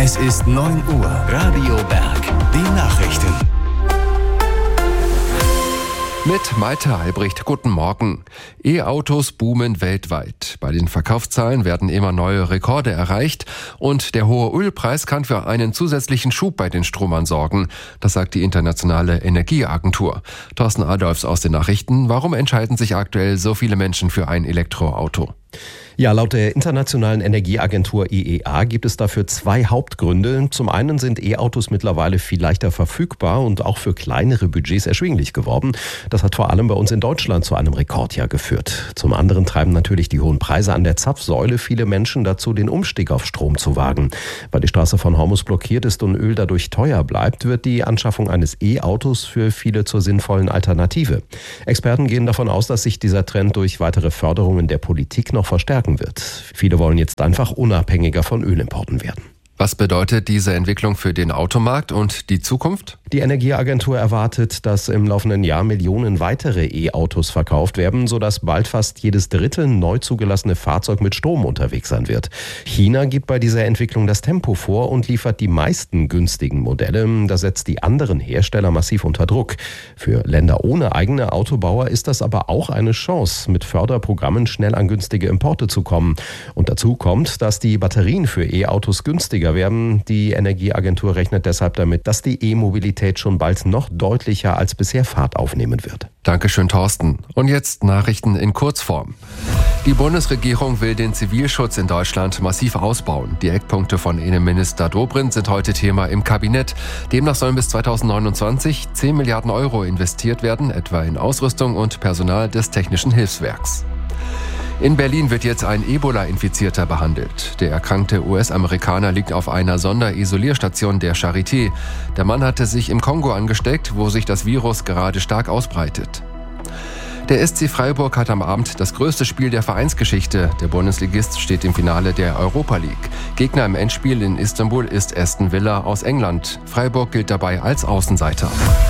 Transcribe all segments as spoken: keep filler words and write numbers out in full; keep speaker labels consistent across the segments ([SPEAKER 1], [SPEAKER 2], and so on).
[SPEAKER 1] Es ist neun Uhr. Radio Berg. Die Nachrichten.
[SPEAKER 2] Mit Malte Albrecht, guten Morgen. E-Autos boomen weltweit. Bei den Verkaufszahlen werden immer neue Rekorde erreicht und der hohe Ölpreis kann für einen zusätzlichen Schub bei den Stromern sorgen. Das sagt die Internationale Energieagentur. Thorsten Adolfs aus den Nachrichten. Warum entscheiden sich aktuell so viele Menschen für ein Elektroauto?
[SPEAKER 3] Ja, laut der Internationalen Energieagentur I E A gibt es dafür zwei Hauptgründe. Zum einen sind E-Autos mittlerweile viel leichter verfügbar und auch für kleinere Budgets erschwinglich geworden. Das hat vor allem bei uns in Deutschland zu einem Rekordjahr geführt. Zum anderen treiben natürlich die hohen Preise an der Zapfsäule viele Menschen dazu, den Umstieg auf Strom zu wagen. Weil die Straße von Hormuz blockiert ist und Öl dadurch teuer bleibt, wird die Anschaffung eines E-Autos für viele zur sinnvollen Alternative. Experten gehen davon aus, dass sich dieser Trend durch weitere Förderungen der Politik noch verstärken wird. Viele wollen jetzt einfach unabhängiger von Ölimporten werden.
[SPEAKER 2] Was bedeutet diese Entwicklung für den Automarkt und die Zukunft?
[SPEAKER 3] Die Energieagentur erwartet, dass im laufenden Jahr Millionen weitere E-Autos verkauft werden, sodass bald fast jedes dritte neu zugelassene Fahrzeug mit Strom unterwegs sein wird. China gibt bei dieser Entwicklung das Tempo vor und liefert die meisten günstigen Modelle. Das setzt die anderen Hersteller massiv unter Druck. Für Länder ohne eigene Autobauer ist das aber auch eine Chance, mit Förderprogrammen schnell an günstige Importe zu kommen. Und dazu kommt, dass die Batterien für E-Autos günstiger werden. Die Energieagentur rechnet deshalb damit, dass die E-Mobilität schon bald noch deutlicher als bisher Fahrt aufnehmen wird.
[SPEAKER 2] Dankeschön, Thorsten. Und jetzt Nachrichten in Kurzform. Die Bundesregierung will den Zivilschutz in Deutschland massiv ausbauen. Die Eckpunkte von Innenminister Dobrindt sind heute Thema im Kabinett. Demnach sollen bis zweitausendneunundzwanzig zehn Milliarden Euro investiert werden, etwa in Ausrüstung und Personal des Technischen Hilfswerks. In Berlin wird jetzt ein Ebola-Infizierter behandelt. Der erkrankte U S-Amerikaner liegt auf einer Sonderisolierstation der Charité. Der Mann hatte sich im Kongo angesteckt, wo sich das Virus gerade stark ausbreitet. Der S C Freiburg hat am Abend das größte Spiel der Vereinsgeschichte. Der Bundesligist steht im Finale der Europa League. Gegner im Endspiel in Istanbul ist Aston Villa aus England. Freiburg gilt dabei als Außenseiter.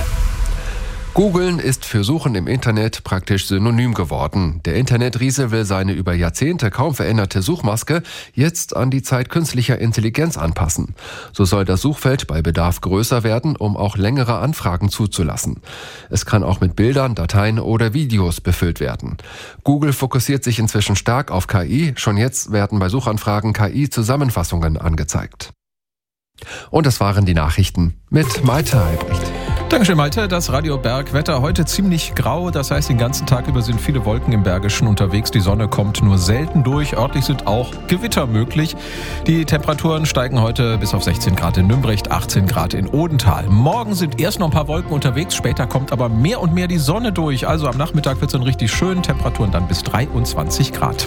[SPEAKER 2] Googeln ist für Suchen im Internet praktisch synonym geworden. Der Internetriese will seine über Jahrzehnte kaum veränderte Suchmaske jetzt an die Zeit künstlicher Intelligenz anpassen. So soll das Suchfeld bei Bedarf größer werden, um auch längere Anfragen zuzulassen. Es kann auch mit Bildern, Dateien oder Videos befüllt werden. Google fokussiert sich inzwischen stark auf K I. Schon jetzt werden bei Suchanfragen K I-Zusammenfassungen angezeigt. Und das waren die Nachrichten mit Malte Albrecht.
[SPEAKER 4] Dankeschön, Malte. Das Radio Berg Wetter heute ziemlich grau. Das heißt, den ganzen Tag über sind viele Wolken im Bergischen unterwegs. Die Sonne kommt nur selten durch. Örtlich sind auch Gewitter möglich. Die Temperaturen steigen heute bis auf sechzehn Grad in Nümbrecht, achtzehn Grad in Odenthal. Morgen sind erst noch ein paar Wolken unterwegs. Später kommt aber mehr und mehr die Sonne durch. Also am Nachmittag wird es dann richtig schön. Temperaturen dann bis dreiundzwanzig Grad.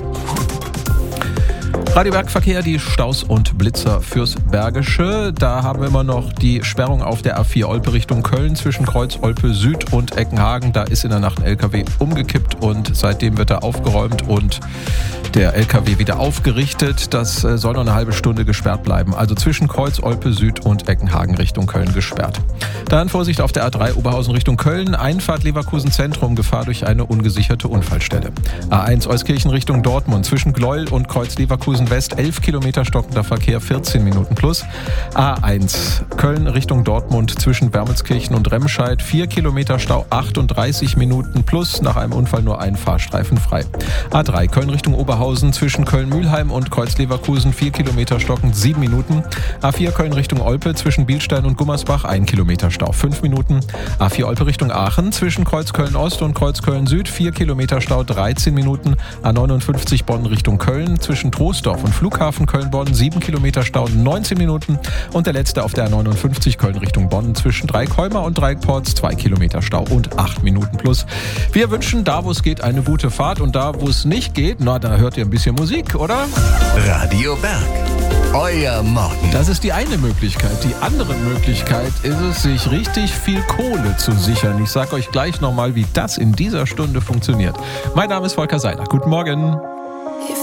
[SPEAKER 4] Radio Bergverkehr, die Staus und Blitzer fürs Bergische. Da haben wir immer noch die Sperrung auf der A vier Olpe Richtung Köln zwischen Kreuz Olpe Süd und Eckenhagen. Da ist in der Nacht ein L K W umgekippt und seitdem wird er aufgeräumt und der L K W wieder aufgerichtet. Das soll noch eine halbe Stunde gesperrt bleiben. Also zwischen Kreuz Olpe Süd und Eckenhagen Richtung Köln gesperrt. Dann Vorsicht auf der A drei Oberhausen Richtung Köln. Einfahrt Leverkusen Zentrum, Gefahr durch eine ungesicherte Unfallstelle. A eins Euskirchen Richtung Dortmund zwischen Gleuel und Kreuz Leverkusen West elf Kilometer stockender Verkehr, vierzehn Minuten plus. A eins Köln Richtung Dortmund zwischen Wermelskirchen und Remscheid, vier Kilometer Stau, achtunddreißig Minuten plus. Nach einem Unfall nur ein Fahrstreifen frei. A drei Köln Richtung Oberhausen zwischen Köln-Mühlheim und Kreuz Leverkusen, vier Kilometer stockend, sieben Minuten. A vier Köln Richtung Olpe zwischen Bielstein und Gummersbach, ein Kilometer Stau, fünf Minuten. A vier Olpe Richtung Aachen zwischen Kreuz Köln Ost und Kreuz Köln Süd, vier Kilometer Stau, dreizehn Minuten. A neunundfünfzig Bonn Richtung Köln zwischen Troisdorf und Flughafen Köln-Bonn, sieben Kilometer Stau, neunzehn Minuten. Und der letzte auf der A neunundfünfzig Köln Richtung Bonn zwischen Dreieckholmer und Dreieckporz, zwei Kilometer Stau und acht Minuten plus. Wir wünschen da, wo es geht, eine gute Fahrt und da, wo es nicht geht, na, da hört ihr ein bisschen Musik, oder?
[SPEAKER 1] Radio Berg. Euer Morgen.
[SPEAKER 4] Das ist die eine Möglichkeit. Die andere Möglichkeit ist es, sich richtig viel Kohle zu sichern. Ich sage euch gleich nochmal, wie das in dieser Stunde funktioniert. Mein Name ist Volker Seiler. Guten Morgen.